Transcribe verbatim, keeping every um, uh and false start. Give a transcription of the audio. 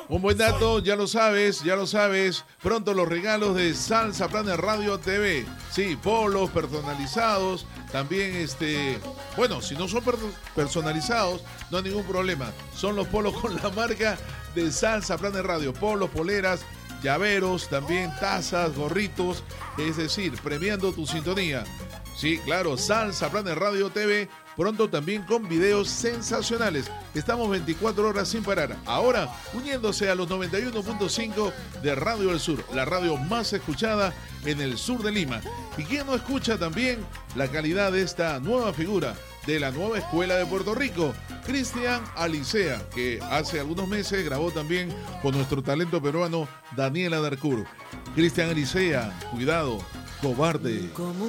Un buen dato, ya lo sabes, ya lo sabes. Pronto los regalos de Salsa Planet Radio T V. Sí, polos personalizados. También, este, bueno, si no son per personalizados, no hay ningún problema. Son los polos con la marca de Salsa Planet Radio. Polos, poleras, llaveros, también tazas, gorritos. Es decir, premiando tu sintonía. Sí, claro, Salsa Planet Radio T V. Pronto también con videos sensacionales. Estamos veinticuatro horas sin parar. Ahora uniéndose a los noventa y uno punto cinco de Radio del Sur, la radio más escuchada en el sur de Lima. ¿Y quién no escucha también la calidad de esta nueva figura de la nueva escuela de Puerto Rico? Cristian Alicea, que hace algunos meses grabó también con nuestro talento peruano Daniela Darcourt. Cristian Alicea, cuidado, cobarde.